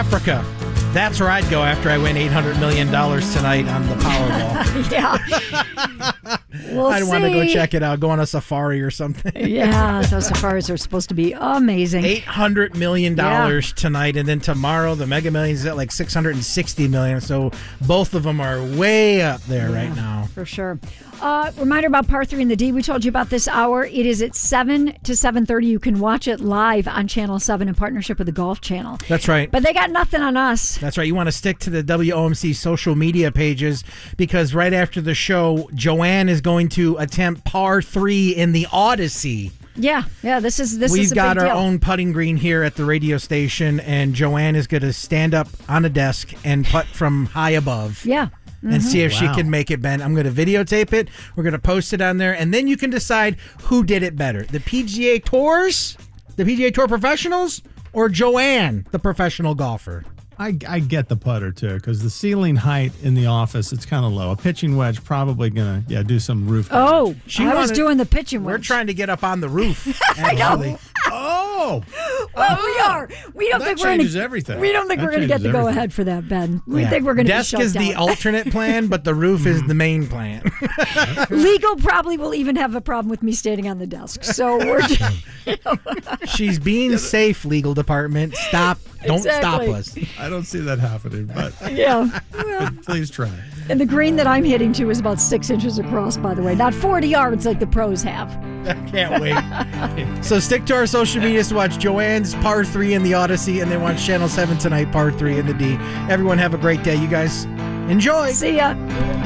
Africa. That's where I'd go after I win $800 million tonight on the Powerball. Yeah. I'd want to go check it out, go on a safari or something. Yeah, those safaris are supposed to be amazing. $800 million tonight, and then tomorrow the Mega Millions is at like $660 million. So both of them are way up there right now. For sure. Reminder about Par 3 in the D. We told you about this hour. It is at 7 to 7:30. You can watch it live on Channel 7 in partnership with the Golf Channel. That's right. But they got nothing on us. That's right. You want to stick to the WOMC social media pages because right after the show, Joanne is going to attempt Par 3 in the Odyssey. Yeah. This is a big deal. We've got our own putting green here at the radio station, and Joanne is going to stand up on a desk and putt from high above. Yeah. And see if she can make it, Ben. I'm going to videotape it. We're going to post it on there. And then you can decide who did it better. The PGA Tours, the PGA Tour professionals, or Joanne, the professional golfer. I get the putter, too, because the ceiling height in the office, it's kind of low. A pitching wedge probably going to do some roof damage. I was doing the pitching wedge. We're trying to get up on the roof. I know. Oh. Well, we are. We don't think we're going to everything. We don't think we're going to get the go ahead for that, Ben. We think we're going to be shut down. Desk is the alternate plan, but the roof is the main plan. Legal probably will even have a problem with me standing on the desk. So we're just, She's being safe, legal department. Stop. Don't stop us. I don't see that happening, but but please try. And the green that I'm hitting to is about 6 inches across, by the way. Not 40 yards like the pros have. I can't wait. So stick to our social media to watch Joanne's Par 3 in the Odyssey, and then watch Channel 7 tonight, Par 3 in the D. Everyone have a great day. You guys enjoy. See ya.